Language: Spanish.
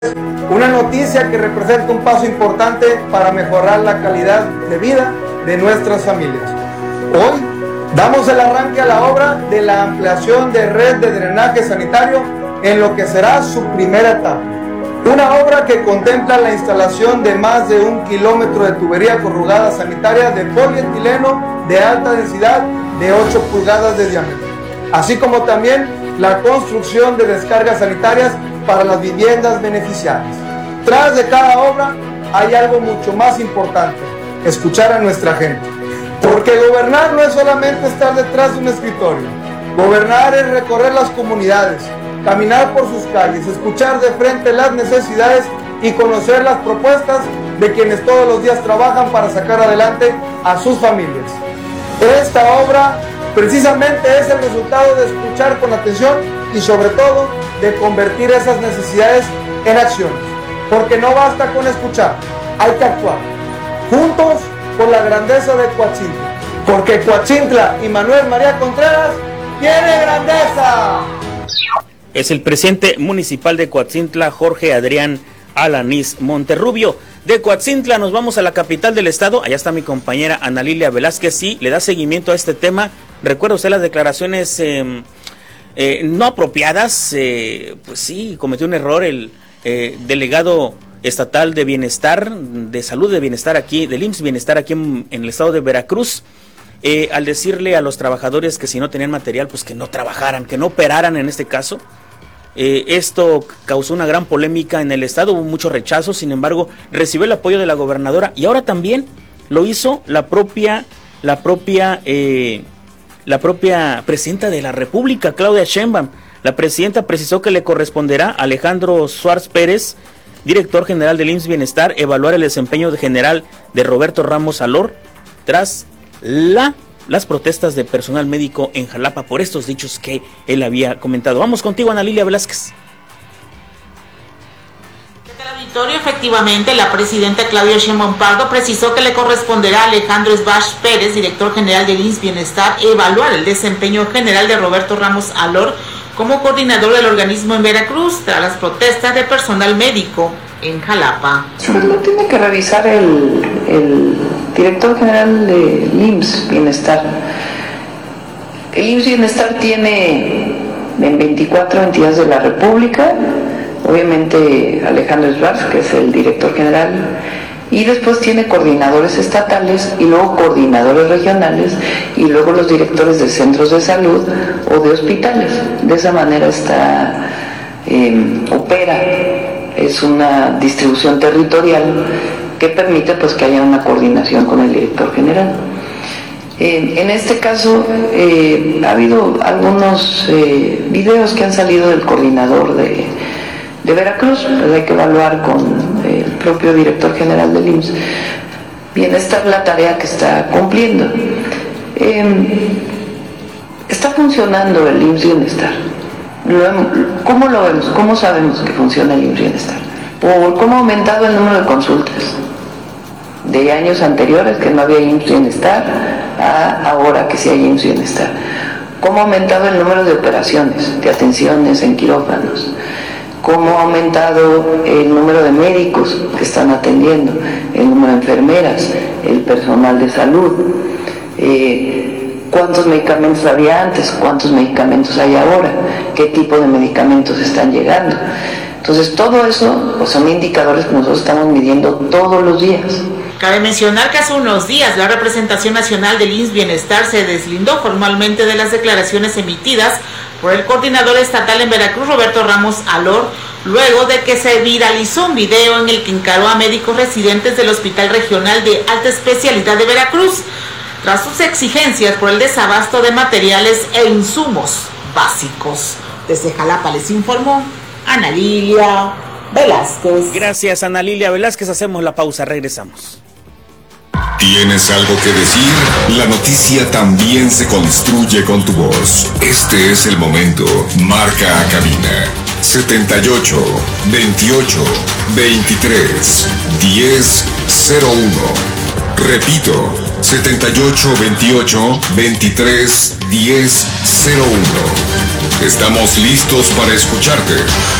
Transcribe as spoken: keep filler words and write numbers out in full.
Una noticia que representa un paso importante para mejorar la calidad de vida de nuestras familias. Hoy damos el arranque a la obra de la ampliación de red de drenaje sanitario en lo que será su primera etapa. Una obra que contempla la instalación de más de un kilómetro de tubería corrugada sanitaria de polietileno de alta densidad de ocho pulgadas de diámetro, así como también la construcción de descargas sanitarias para las viviendas beneficiarias. Tras de cada obra hay algo mucho más importante: escuchar a nuestra gente. Porque gobernar no es solamente estar detrás de un escritorio. Gobernar es recorrer las comunidades, caminar por sus calles, escuchar de frente las necesidades y conocer las propuestas de quienes todos los días trabajan para sacar adelante a sus familias. Esta obra precisamente es el resultado de escuchar con atención y sobre todo de convertir esas necesidades en acciones. Porque no basta con escuchar, hay que actuar. Juntos por la grandeza de Coatzintla. Porque Coatzintla y Manuel María Contreras tiene grandeza. Es el presidente municipal de Coatzintla, Jorge Adrián Alanís Monterrubio. De Coatzintla nos vamos a la capital del estado. Allá está mi compañera Ana Lilia Velázquez, sí, le da seguimiento a este tema. Recuerda usted las declaraciones eh, eh, no apropiadas. Eh, pues sí, cometió un error el eh, delegado estatal de bienestar, de salud de bienestar aquí, del I M S S Bienestar aquí en, en el estado de Veracruz, eh, al decirle a los trabajadores que si no tenían material, pues que no trabajaran, que no operaran en este caso. Eh, esto causó una gran polémica en el estado, hubo mucho rechazo, sin embargo, recibió el apoyo de la gobernadora y ahora también lo hizo la propia, la propia, eh, la propia presidenta de la República, Claudia Sheinbaum. La presidenta precisó que le corresponderá a Alejandro Suárez Pérez, director general del I M S S Bienestar, evaluar el desempeño general de Roberto Ramos Alor tras la las protestas de personal médico en Jalapa por estos dichos que él había comentado. Vamos contigo, Ana Lilia Velázquez. Desde el auditorio, efectivamente, la presidenta Claudia Sheinbaum Pardo precisó que le corresponderá a Alejandro Suárez Pérez, director general del I M S S Bienestar, evaluar el desempeño general de Roberto Ramos Alor como coordinador del organismo en Veracruz tras las protestas de personal médico en Jalapa. Pues lo tiene que revisar el, el director general del I M S S Bienestar. El I M S S Bienestar tiene en veinticuatro entidades de la República, obviamente Alejandro Suárez, que es el director general, y después tiene coordinadores estatales y luego coordinadores regionales y luego los directores de centros de salud o de hospitales. De esa manera está, eh, opera, es una distribución territorial que permite pues que haya una coordinación con el director general. Eh, en este caso eh, ha habido algunos eh, videos que han salido del coordinador de de Veracruz, pues hay que evaluar con el propio director general del I M S S. Bienestar, la tarea que está cumpliendo. Eh, está funcionando el I M S S Bienestar. Lo, ¿Cómo lo vemos? ¿Cómo sabemos que funciona el I M S S Bienestar? Por cómo ha aumentado el número de consultas de años anteriores que no había I M S S Bienestar a ahora que sí hay I M S S Bienestar. ¿Cómo ha aumentado el número de operaciones, de atenciones en quirófanos? Cómo ha aumentado el número de médicos que están atendiendo, el número de enfermeras, el personal de salud, eh, cuántos medicamentos había antes, cuántos medicamentos hay ahora, qué tipo de medicamentos están llegando. Entonces todo eso pues, son indicadores que nosotros estamos midiendo todos los días. Cabe mencionar que hace unos días la representación nacional del I M S S Bienestar se deslindó formalmente de las declaraciones emitidas por el coordinador estatal en Veracruz, Roberto Ramos Alor, luego de que se viralizó un video en el que encaró a médicos residentes del Hospital Regional de Alta Especialidad de Veracruz, tras sus exigencias por el desabasto de materiales e insumos básicos. Desde Jalapa les informó Ana Lilia Velázquez. Gracias, Ana Lilia Velázquez. Hacemos la pausa, regresamos. ¿Tienes algo que decir? La noticia también se construye con tu voz. Este es el momento. Marca a cabina setenta y ocho, veintiocho, veintitrés, diez, cero uno. Repito, setenta y ocho, veintiocho, veintitrés, diez, cero uno. Estamos listos para escucharte.